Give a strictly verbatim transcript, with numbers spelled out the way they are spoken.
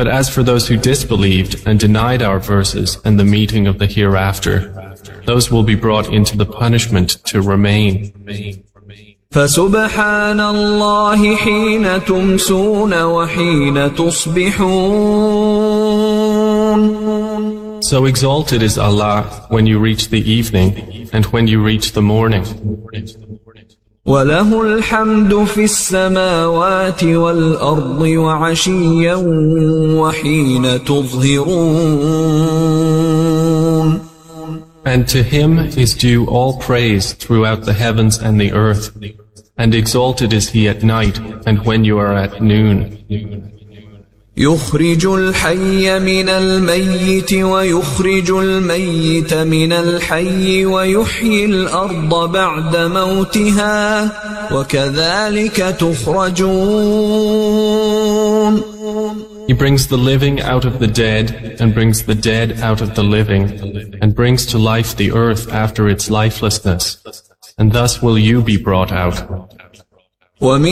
But as for those who disbelieved and denied our verses and the meeting of the hereafter, those will be brought into the punishment to remain. فسبحان الله حين تمسون وحين تصبحون. So exalted is Allah when you reach the evening and when you reach the morning. وله الحمد في السماوات والأرض وعشيا وحين تظهرون. And to him is due all praise throughout the heavens and the earth, and exalted is he at night and when you are at noon. يخرج الحي من الميت ويخرج الميت من الحي ويحيي الأرض بعد موتها وكذلك تخرجون. He brings the living out of the dead and brings the dead out of the living and brings to life the earth after its lifelessness, and thus will you be brought out.